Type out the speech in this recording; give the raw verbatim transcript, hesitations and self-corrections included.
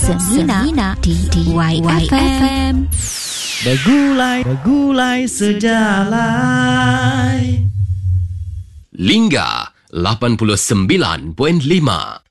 Semina di, di Y F M. Bergulai, bergulai sejalan. Lingga lapan puluh sembilan perpuluhan lima.